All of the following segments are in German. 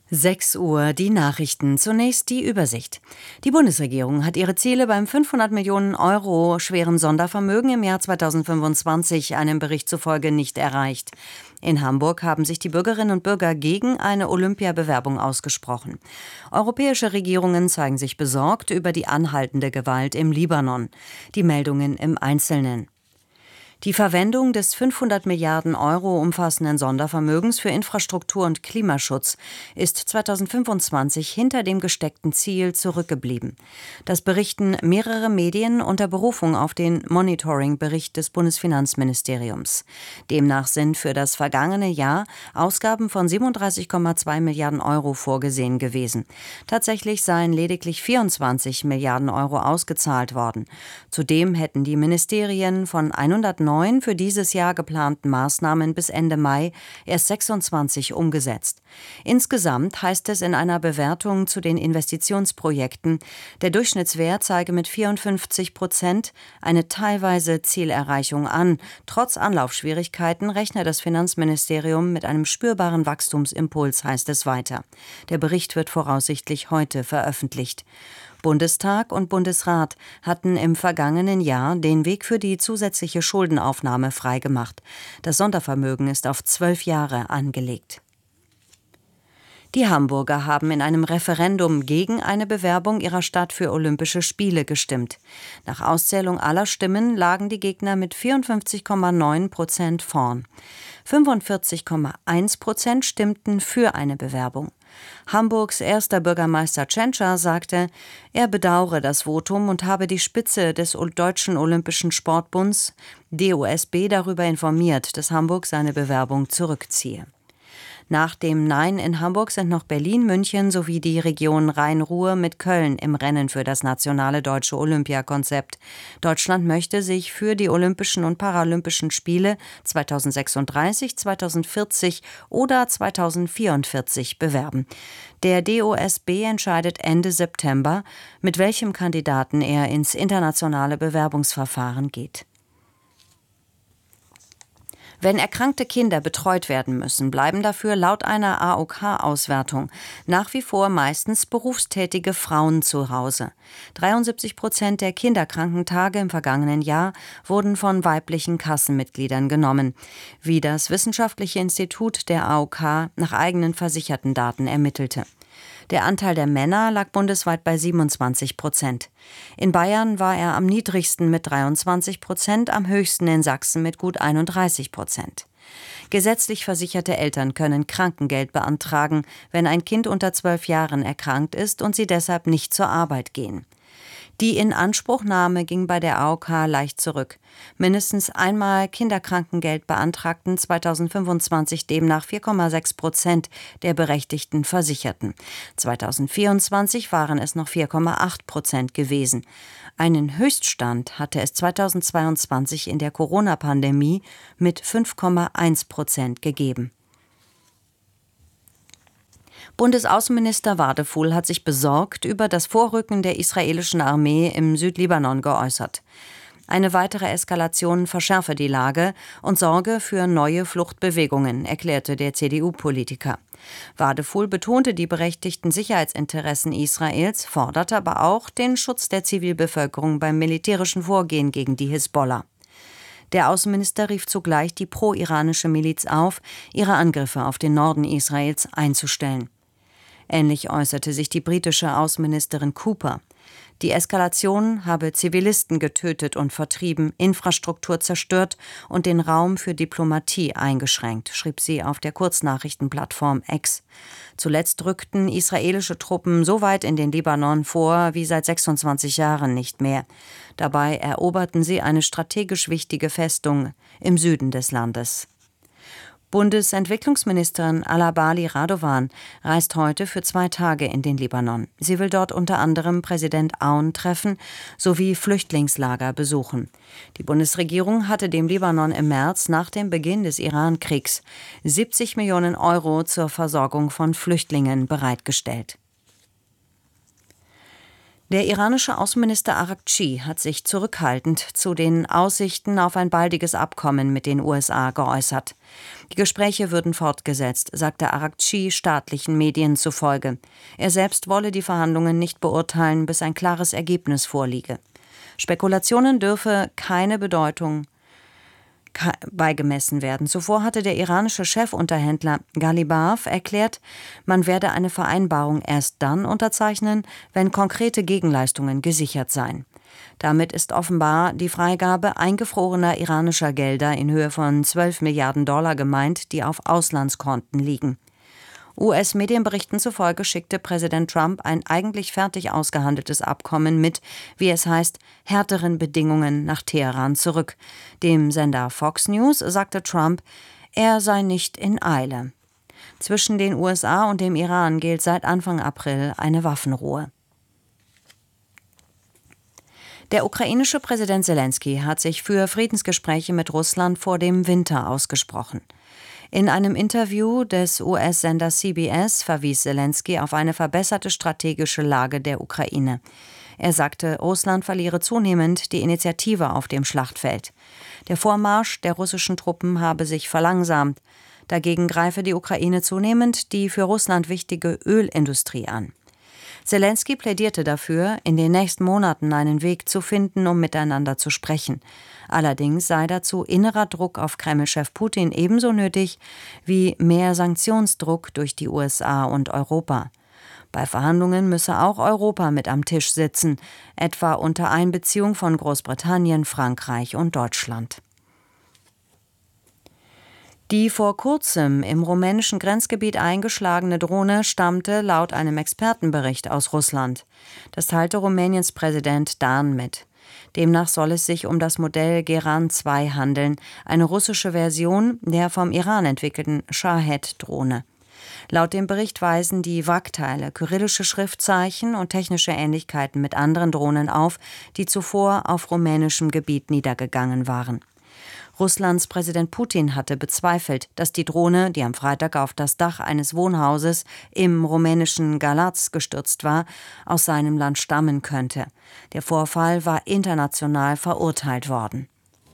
6 Uhr, die Nachrichten. Zunächst die Übersicht. Die Bundesregierung hat ihre Ziele beim 500 Millionen Euro schweren Sondervermögen im Jahr 2025 einem Bericht zufolge nicht erreicht. In Hamburg haben sich die Bürgerinnen und Bürger gegen eine Olympiabewerbung ausgesprochen. Europäische Regierungen zeigen sich besorgt über die anhaltende Gewalt im Libanon. Die Meldungen im Einzelnen. Die Verwendung des 500 Milliarden Euro umfassenden Sondervermögens für Infrastruktur und Klimaschutz ist 2025 hinter dem gesteckten Ziel zurückgeblieben. Das berichten mehrere Medien unter Berufung auf den Monitoring-Bericht des Bundesfinanzministeriums. Demnach sind für das vergangene Jahr Ausgaben von 37,2 Milliarden Euro vorgesehen gewesen. Tatsächlich seien lediglich 24 Milliarden Euro ausgezahlt worden. Zudem hätten die Ministerien von 109 für dieses Jahr geplanten Maßnahmen bis Ende Mai erst 26 umgesetzt. Insgesamt heißt es in einer Bewertung zu den Investitionsprojekten, der Durchschnittswert zeige mit 54% eine teilweise Zielerreichung an. Trotz Anlaufschwierigkeiten rechne das Finanzministerium mit einem spürbaren Wachstumsimpuls, heißt es weiter. Der Bericht wird voraussichtlich heute veröffentlicht. Bundestag und Bundesrat hatten im vergangenen Jahr den Weg für die zusätzliche Schuldenaufnahme freigemacht. Das Sondervermögen ist auf 12 Jahre angelegt. Die Hamburger haben in einem Referendum gegen eine Bewerbung ihrer Stadt für Olympische Spiele gestimmt. Nach Auszählung aller Stimmen lagen die Gegner mit 54,9% vorn. 45,1% stimmten für eine Bewerbung. Hamburgs erster Bürgermeister Tschentscher sagte, er bedauere das Votum und habe die Spitze des Deutschen Olympischen Sportbunds, DOSB, darüber informiert, dass Hamburg seine Bewerbung zurückziehe. Nach dem Nein in Hamburg sind noch Berlin, München sowie die Region Rhein-Ruhr mit Köln im Rennen für das nationale deutsche Olympiakonzept. Deutschland möchte sich für die Olympischen und Paralympischen Spiele 2036, 2040 oder 2044 bewerben. Der DOSB entscheidet Ende September, mit welchem Kandidaten er ins internationale Bewerbungsverfahren geht. Wenn erkrankte Kinder betreut werden müssen, bleiben dafür laut einer AOK-Auswertung nach wie vor meistens berufstätige Frauen zu Hause. 73% der Kinderkrankentage im vergangenen Jahr wurden von weiblichen Kassenmitgliedern genommen, wie das Wissenschaftliche Institut der AOK nach eigenen versicherten Daten ermittelte. Der Anteil der Männer lag bundesweit bei 27%. In Bayern war er am niedrigsten mit 23%, am höchsten in Sachsen mit gut 31%. Gesetzlich versicherte Eltern können Krankengeld beantragen, wenn ein Kind unter 12 Jahren erkrankt ist und sie deshalb nicht zur Arbeit gehen. Die Inanspruchnahme ging bei der AOK leicht zurück. Mindestens einmal Kinderkrankengeld beantragten 2025 demnach 4,6% der berechtigten Versicherten. 2024 waren es noch 4,8% gewesen. Einen Höchststand hatte es 2022 in der Corona-Pandemie mit 5,1% gegeben. Bundesaußenminister Wadefuhl hat sich besorgt über das Vorrücken der israelischen Armee im Südlibanon geäußert. Eine weitere Eskalation verschärfe die Lage und sorge für neue Fluchtbewegungen, erklärte der CDU-Politiker. Wadefuhl betonte die berechtigten Sicherheitsinteressen Israels, forderte aber auch den Schutz der Zivilbevölkerung beim militärischen Vorgehen gegen die Hisbollah. Der Außenminister rief zugleich die pro-iranische Miliz auf, ihre Angriffe auf den Norden Israels einzustellen. Ähnlich äußerte sich die britische Außenministerin Cooper. Die Eskalation habe Zivilisten getötet und vertrieben, Infrastruktur zerstört und den Raum für Diplomatie eingeschränkt, schrieb sie auf der Kurznachrichtenplattform X. Zuletzt rückten israelische Truppen so weit in den Libanon vor wie seit 26 Jahren nicht mehr. Dabei eroberten sie eine strategisch wichtige Festung im Süden des Landes. Bundesentwicklungsministerin Alabali Radovan reist heute für 2 Tage in den Libanon. Sie will dort unter anderem Präsident Aoun treffen sowie Flüchtlingslager besuchen. Die Bundesregierung hatte dem Libanon im März nach dem Beginn des Iran-Kriegs 70 Millionen Euro zur Versorgung von Flüchtlingen bereitgestellt. Der iranische Außenminister Araghchi hat sich zurückhaltend zu den Aussichten auf ein baldiges Abkommen mit den USA geäußert. Die Gespräche würden fortgesetzt, sagte Araghchi staatlichen Medien zufolge. Er selbst wolle die Verhandlungen nicht beurteilen, bis ein klares Ergebnis vorliege. Spekulationen dürfe keine Bedeutung beigemessen werden. Zuvor hatte der iranische Chefunterhändler Ghalibaf erklärt, man werde eine Vereinbarung erst dann unterzeichnen, wenn konkrete Gegenleistungen gesichert seien. Damit ist offenbar die Freigabe eingefrorener iranischer Gelder in Höhe von 12 Milliarden Dollar gemeint, die auf Auslandskonten liegen. US-Medienberichten zufolge schickte Präsident Trump ein eigentlich fertig ausgehandeltes Abkommen mit, wie es heißt, härteren Bedingungen nach Teheran zurück. Dem Sender Fox News sagte Trump, er sei nicht in Eile. Zwischen den USA und dem Iran gilt seit Anfang April eine Waffenruhe. Der ukrainische Präsident Selenskyj hat sich für Friedensgespräche mit Russland vor dem Winter ausgesprochen. In einem Interview des US-Senders CBS verwies Selenskyj auf eine verbesserte strategische Lage der Ukraine. Er sagte, Russland verliere zunehmend die Initiative auf dem Schlachtfeld. Der Vormarsch der russischen Truppen habe sich verlangsamt. Dagegen greife die Ukraine zunehmend die für Russland wichtige Ölindustrie an. Selenskyj plädierte dafür, in den nächsten Monaten einen Weg zu finden, um miteinander zu sprechen. Allerdings sei dazu innerer Druck auf Kreml-Chef Putin ebenso nötig wie mehr Sanktionsdruck durch die USA und Europa. Bei Verhandlungen müsse auch Europa mit am Tisch sitzen, etwa unter Einbeziehung von Großbritannien, Frankreich und Deutschland. Die vor kurzem im rumänischen Grenzgebiet eingeschlagene Drohne stammte laut einem Expertenbericht aus Russland. Das teilte Rumäniens Präsident Dan mit. Demnach soll es sich um das Modell Geran 2 handeln, eine russische Version der vom Iran entwickelten Shahed-Drohne. Laut dem Bericht weisen die Wrackteile kyrillische Schriftzeichen und technische Ähnlichkeiten mit anderen Drohnen auf, die zuvor auf rumänischem Gebiet niedergegangen waren. Russlands Präsident Putin hatte bezweifelt, dass die Drohne, die am Freitag auf das Dach eines Wohnhauses im rumänischen Galați gestürzt war, aus seinem Land stammen könnte. Der Vorfall war international verurteilt worden.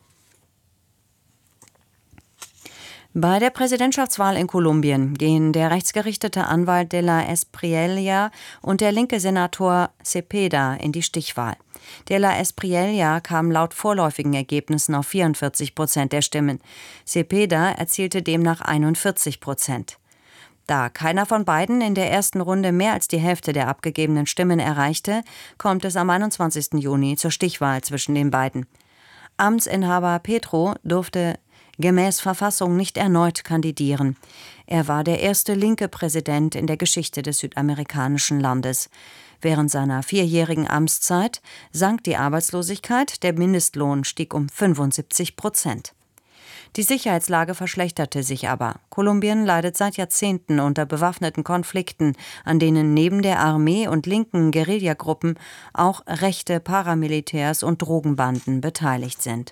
Bei der Präsidentschaftswahl in Kolumbien gehen der rechtsgerichtete Anwalt de la Espriella und der linke Senator Cepeda in die Stichwahl. De la Espriella kam laut vorläufigen Ergebnissen auf 44% der Stimmen. Cepeda erzielte demnach 41%. Da keiner von beiden in der ersten Runde mehr als die Hälfte der abgegebenen Stimmen erreichte, kommt es am 21. Juni zur Stichwahl zwischen den beiden. Amtsinhaber Petro durfte gemäß Verfassung nicht erneut kandidieren. Er war der erste linke Präsident in der Geschichte des südamerikanischen Landes. Während seiner 4-jährigen Amtszeit sank die Arbeitslosigkeit, der Mindestlohn stieg um 75%. Die Sicherheitslage verschlechterte sich aber. Kolumbien leidet seit Jahrzehnten unter bewaffneten Konflikten, an denen neben der Armee und linken Guerillagruppen auch rechte Paramilitärs und Drogenbanden beteiligt sind.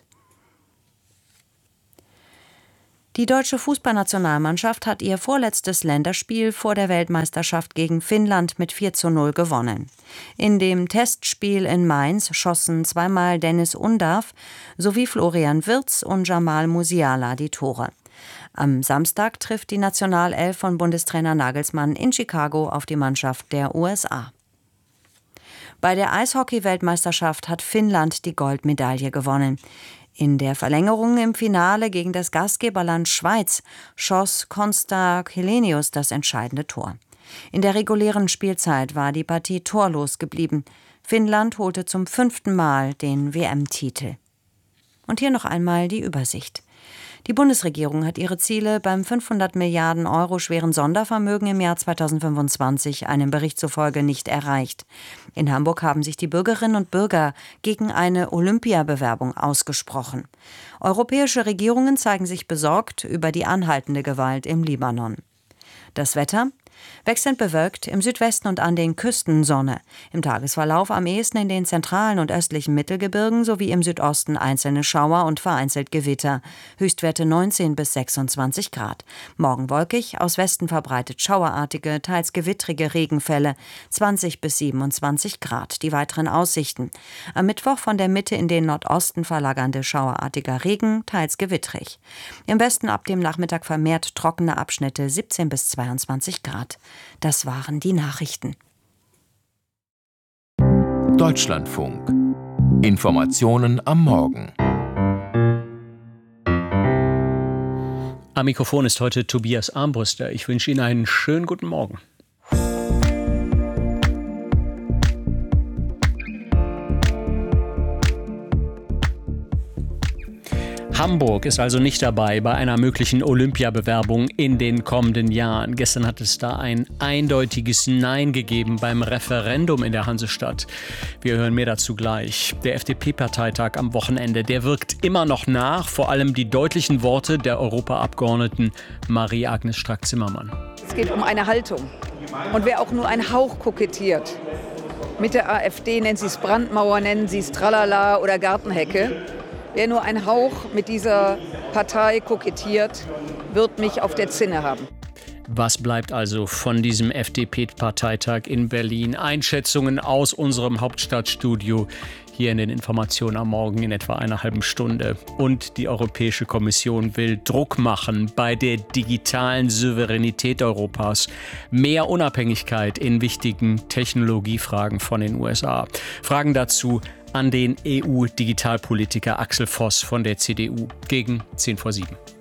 Die deutsche Fußballnationalmannschaft hat ihr vorletztes Länderspiel vor der Weltmeisterschaft gegen Finnland mit 4:0 gewonnen. In dem Testspiel in Mainz schossen zweimal Dennis Undav sowie Florian Wirtz und Jamal Musiala die Tore. Am Samstag trifft die Nationalelf von Bundestrainer Nagelsmann in Chicago auf die Mannschaft der USA. Bei der Eishockey-Weltmeisterschaft hat Finnland die Goldmedaille gewonnen. In der Verlängerung im Finale gegen das Gastgeberland Schweiz schoss Konsta Helenius das entscheidende Tor. In der regulären Spielzeit war die Partie torlos geblieben. Finnland holte zum 5. Mal den WM-Titel. Und hier noch einmal die Übersicht. Die Bundesregierung hat ihre Ziele beim 500 Milliarden Euro schweren Sondervermögen im Jahr 2025 einem Bericht zufolge nicht erreicht. In Hamburg haben sich die Bürgerinnen und Bürger gegen eine Olympiabewerbung ausgesprochen. Europäische Regierungen zeigen sich besorgt über die anhaltende Gewalt im Libanon. Das Wetter: Wechselnd bewölkt, im Südwesten und an den Küsten Sonne. Im Tagesverlauf am ehesten in den zentralen und östlichen Mittelgebirgen sowie im Südosten einzelne Schauer und vereinzelt Gewitter. Höchstwerte 19 bis 26 Grad. Morgen wolkig, aus Westen verbreitet schauerartige, teils gewittrige Regenfälle. 20 bis 27 Grad. Die weiteren Aussichten. Am Mittwoch von der Mitte in den Nordosten verlagernde schauerartiger Regen, teils gewittrig. Im Westen ab dem Nachmittag vermehrt trockene Abschnitte, 17 bis 22 Grad. Das waren die Nachrichten. Deutschlandfunk. Informationen am Morgen. Am Mikrofon ist heute Tobias Armbruster. Ich wünsche Ihnen einen schönen guten Morgen. Hamburg ist also nicht dabei bei einer möglichen Olympiabewerbung in den kommenden Jahren. Gestern hat es da ein eindeutiges Nein gegeben beim Referendum in der Hansestadt. Wir hören mehr dazu gleich. Der FDP-Parteitag am Wochenende, der wirkt immer noch nach. Vor allem die deutlichen Worte der Europaabgeordneten Marie-Agnes Strack-Zimmermann. Es geht um eine Haltung. Und wer auch nur einen Hauch kokettiert mit der AfD, nennen Sie es Brandmauer, nennen Sie es Tralala oder Gartenhecke, wer nur ein Hauch mit dieser Partei kokettiert, wird mich auf der Zinne haben. Was bleibt also von diesem FDP-Parteitag in Berlin? Einschätzungen aus unserem Hauptstadtstudio hier in den Informationen am Morgen in etwa einer halben Stunde. Und die Europäische Kommission will Druck machen bei der digitalen Souveränität Europas. Mehr Unabhängigkeit in wichtigen Technologiefragen von den USA. Fragen dazu an den EU-Digitalpolitiker Axel Voss von der CDU gegen 10 vor 7.